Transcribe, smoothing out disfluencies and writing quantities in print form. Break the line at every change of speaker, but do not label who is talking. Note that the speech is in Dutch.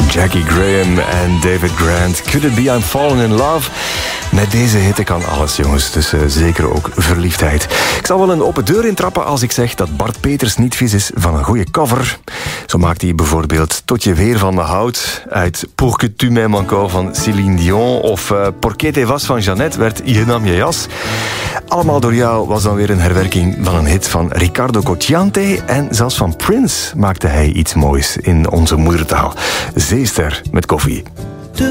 Jackie Graham en David Grant. Could it be I'm falling in love? Met deze hitte kan alles, jongens. Dus zeker ook verliefdheid. Ik zal wel een open deur intrappen als ik zeg dat Bart Peters niet vies is van een goede cover. Zo maakt hij bijvoorbeeld Tot je weer van me houdt uit Pour que tu m'aimes encore van Céline Dion. Of Porque te vas van Jeannette werd Je nam je jas. Allemaal door jou was dan weer een herwerking van een hit van Ricardo Cocciante. En zelfs van Prince maakte hij iets moois in onze moedertaal. Zeester met koffie.